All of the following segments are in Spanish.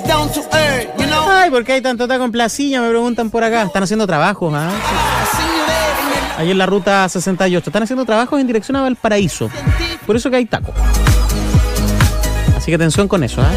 Ay, ¿por qué hay tanto taco en Placilla? Me preguntan por acá. Están haciendo trabajos, ¿ah? Ahí en la ruta 68. Están haciendo trabajos en dirección a Valparaíso. Por eso que hay taco. Así que atención con eso, ¿eh?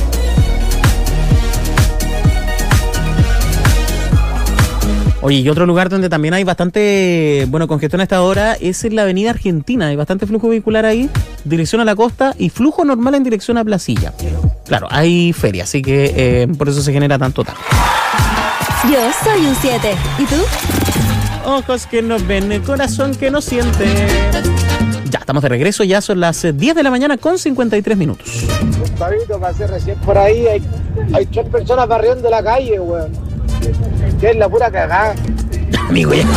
Oye, y otro lugar donde también hay bastante, congestión a esta hora es en la avenida Argentina. Hay bastante flujo vehicular ahí, dirección a la costa, y flujo normal en dirección a Placilla. Claro, hay feria, así que por eso se genera tanto taco. Yo soy un 7. ¿Y tú? Ojos que no ven, el corazón que no siente. Ya, estamos de regreso, ya son las 10 de la mañana con 53 minutos. Gustavito, pasé recién por ahí, hay 3 personas barriendo la calle, weón. Que es la pura cagada. Amigo, ya.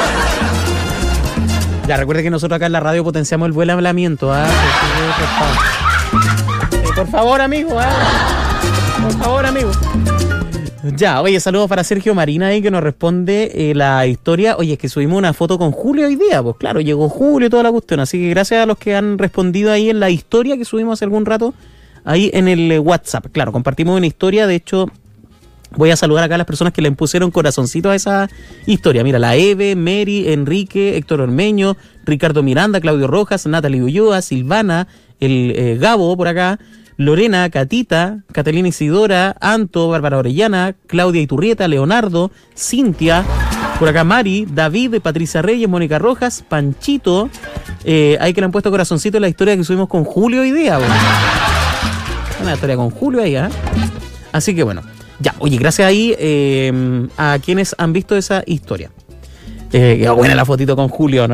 Ya, recuerde que nosotros acá en la radio potenciamos el buen hablamiento, ¿ah? Por favor, amigo, ¿ah? Por favor, amigo. Ya, oye, saludos para Sergio Marina ahí que nos responde la historia. Oye, es que subimos una foto con Julio hoy día, pues claro, llegó Julio y toda la cuestión. Así que gracias a los que han respondido ahí en la historia que subimos hace algún rato, ahí en el WhatsApp. Claro, compartimos una historia, de hecho, voy a saludar acá a las personas que le pusieron corazoncito a esa historia. Mira, la Eve, Mary, Enrique, Héctor Ormeño, Ricardo Miranda, Claudio Rojas, Natalie Ulloa, Silvana, el Gabo por acá, Lorena, Catita, Catalina Isidora, Anto, Bárbara Orellana, Claudia Iturrieta, Leonardo, Cintia, por acá Mari, David, Patricia Reyes, Mónica Rojas, Panchito, hay que le han puesto corazoncito en la historia que subimos con Julio hoy día. Bueno. Una historia con Julio ahí, ¿eh? Así que bueno, ya, oye, gracias ahí a quienes han visto esa historia. Buena la fotito con Julio, ¿no?